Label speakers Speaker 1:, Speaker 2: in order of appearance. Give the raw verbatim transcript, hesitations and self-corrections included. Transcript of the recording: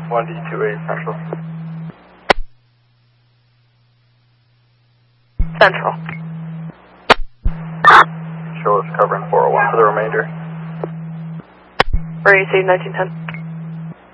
Speaker 1: one D two eight Central.
Speaker 2: Central.
Speaker 1: Show us covering four oh one for the remainder.
Speaker 2: Where you see nineteen ten?